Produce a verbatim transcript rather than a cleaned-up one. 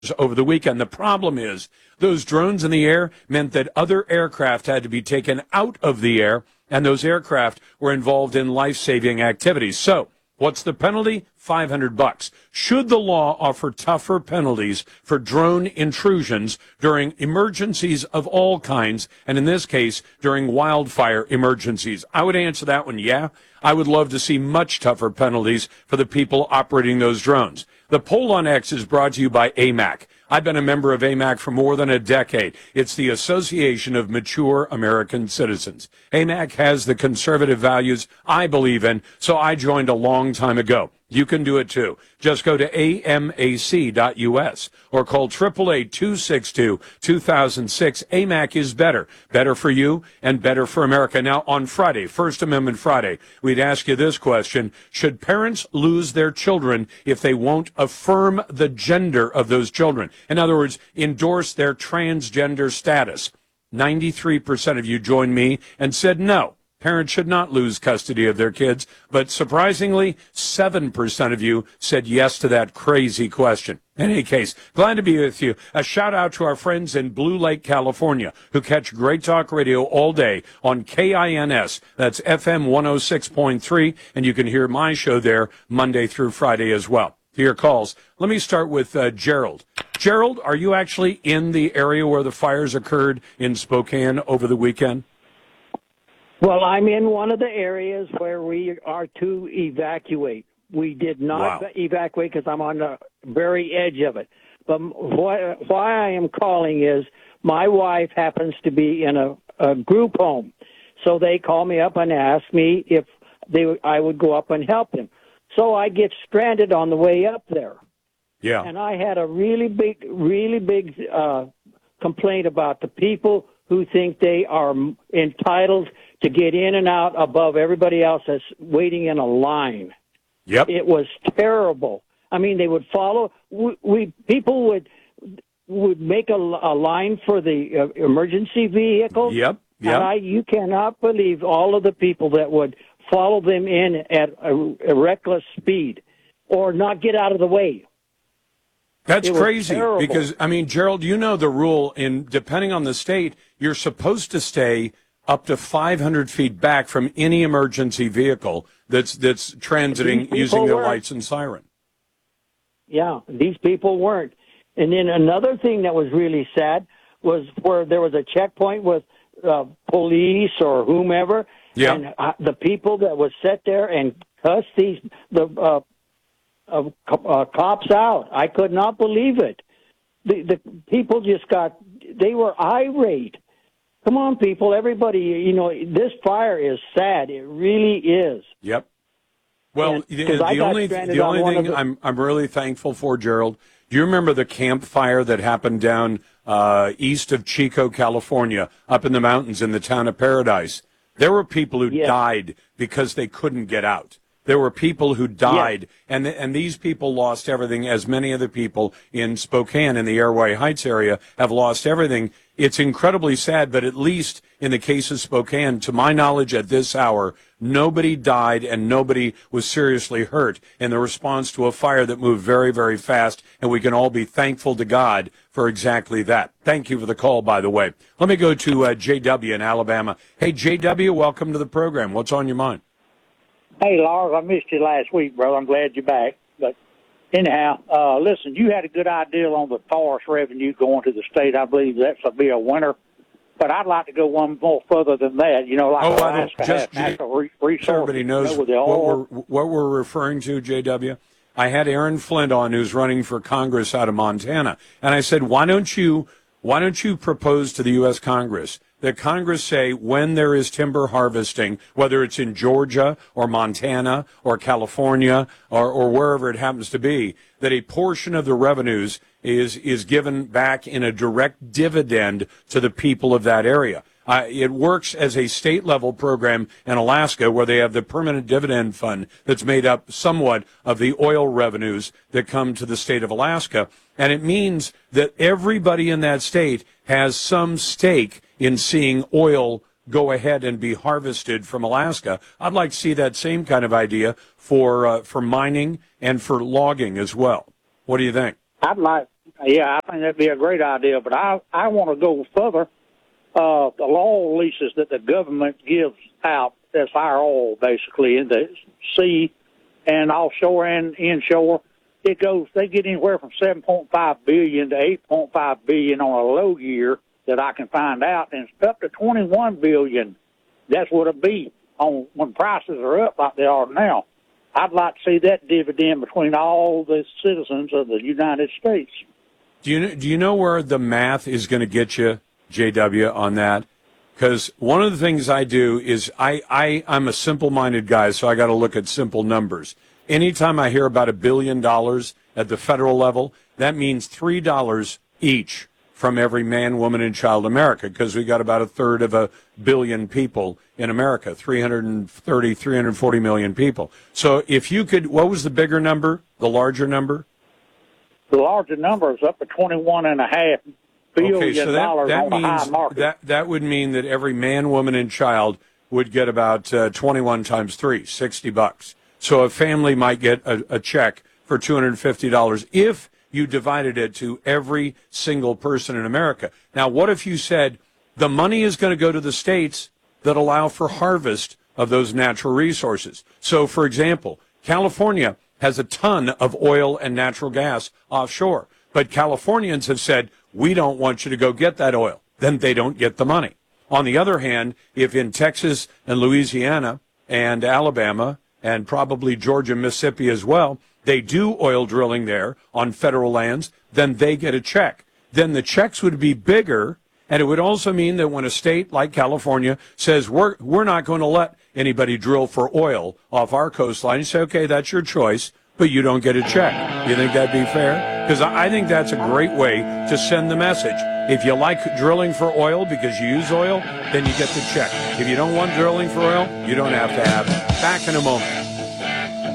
over the weekend. The problem is those drones in the air meant that other aircraft had to be taken out of the air, and those aircraft were involved in life-saving activities. So what's the penalty? five hundred bucks. Should the law offer tougher penalties for drone intrusions during emergencies of all kinds, and in this case, during wildfire emergencies? I would answer that one, yeah. I would love to see much tougher penalties for the people operating those drones. The poll on X is brought to you by A M A C. I've been a member of A M A C for more than a decade. It's the Association of Mature American Citizens. A M A C has the conservative values I believe in, so I joined a long time ago. You can do it too. Just go to A M A C dot U S or call eight eight eight, two six two, two thousand six. A M A C is better. Better for you and better for America. Now, on Friday, First Amendment Friday, we'd ask you this question. Should parents lose their children if they won't affirm the gender of those children? In other words, endorse their transgender status. ninety-three percent of you joined me and said no. Parents should not lose custody of their kids, but surprisingly, seven percent of you said yes to that crazy question. In any case, glad to be with you. A shout out to our friends in Blue Lake, California, who catch Great Talk Radio all day on K I N S. That's F M one oh six point three, and you can hear my show there Monday through Friday as well. To your calls, let me start with uh, Gerald. Gerald, are you actually in the area where the fires occurred in Spokane over the weekend? Well, I'm in one of the areas where we are to evacuate. We did not Wow. evacuate because I'm on the very edge of it. But why, why I am calling is my wife happens to be in a, a group home. So they call me up and ask me if they I would go up and help them. So I get stranded on the way up there. Yeah. And I had a really big, really big uh, complaint about the people who think they are entitled to get in and out above everybody else that's waiting in a line. Yep. It was terrible. I mean, they would follow. We, we people would would make a, a line for the uh, emergency vehicles. Yep. Yep. And I, you cannot believe all of the people that would follow them in at a, a reckless speed or not get out of the way. That's It was crazy terrible. because, I mean, Gerald, you know the rule in depending on the state, you're supposed to stay up to five hundred feet back from any emergency vehicle that's that's transiting These using people their weren't. lights and siren. Yeah, these people weren't. And then another thing that was really sad was where there was a checkpoint with uh, police or whomever, Yeah. and uh, the people that would sit there and cuss these the uh, uh, co- uh, cops out. I could not believe it. The the people just got they were irate. Come on, people, everybody, you know, this fire is sad. It really is. Yep. Well, And- the, 'cause I the got only stranded the on only one of thing the- I'm I'm really thankful for, Gerald. Do you remember the campfire that happened down uh, east of Chico, California, up in the mountains in the town of Paradise? There were people who Yes. died because they couldn't get out. There were people who died, and and these people lost everything, as many of the people in Spokane, in the Airway Heights area, have lost everything. It's incredibly sad, but at least in the case of Spokane, to my knowledge at this hour, nobody died and nobody was seriously hurt in the response to a fire that moved very, very fast, and we can all be thankful to God for exactly that. Thank you for the call, by the way. Let me go to uh, J W in Alabama. Hey, J W, welcome to the program. What's on your mind? Hey, Lars, I missed you last week, brother. I'm glad you're back. But anyhow, uh, listen, you had a good idea on the forest revenue going to the state. I believe that's to be a winner. But I'd like to go one more further than that. You know, like Oh, I don't- Alaska has just- natural re- resources. Everybody knows you know, with the what oil. we're, what we're referring to, J W. I had Aaron Flint on, who's running for Congress out of Montana, and I said, why don't you why don't you propose to the U S. Congress that Congress say when there is timber harvesting, whether it's in Georgia or Montana or California or, or wherever it happens to be, that a portion of the revenues is is given back in a direct dividend to the people of that area. Uh, it works as a state-level program in Alaska where they have the permanent dividend fund that's made up somewhat of the oil revenues that come to the state of Alaska. And it means that everybody in that state has some stake in seeing oil go ahead and be harvested from Alaska. I'd like to see that same kind of idea for uh, for mining and for logging as well. What do you think? I'd like Yeah, I think that'd be a great idea, but I I want to go further. Uh, the law leases that the government gives out, that's our oil basically in the sea and offshore and inshore. It goes, they get anywhere from seven point five billion to eight point five billion on a low year that I can find out, and it's up to twenty-one billion. That's what it'll be on when prices are up like they are now. I'd like to see that dividend between all the citizens of the United States. Do you do you know where the math is going to get you, J W, on that? Because one of the things I do is I, I I'm a simple-minded guy, so I got to look at simple numbers. Anytime I hear about a billion dollars at the federal level, that means three dollars each from every man, woman, and child in America, because we got about a third of a billion people in America, three hundred thirty, three hundred forty million people. So if you could, what was the bigger number, the larger number? The larger number is up to twenty-one and a half billion okay, so that, dollars that on the means, high market. That, that would mean that every man, woman, and child would get about uh, twenty-one times three, sixty bucks. So a family might get a, a check for two hundred fifty dollars if you divided it to every single person in America. Now, what if you said the money is going to go to the states that allow for harvest of those natural resources? So, for example, California has a ton of oil and natural gas offshore, but Californians have said, we don't want you to go get that oil. Then they don't get the money. On the other hand, if in Texas and Louisiana and Alabama and probably Georgia, Mississippi as well, they do oil drilling there on federal lands, then they get a check. Then the checks would be bigger, and it would also mean that when a state like California says, we're, we're not going to let anybody drill for oil off our coastline, you say, okay, that's your choice, but you don't get a check. You think that'd be fair? Because I think that's a great way to send the message. If you like drilling for oil because you use oil, then you get the check. If you don't want drilling for oil, you don't have to have it. Back in a moment.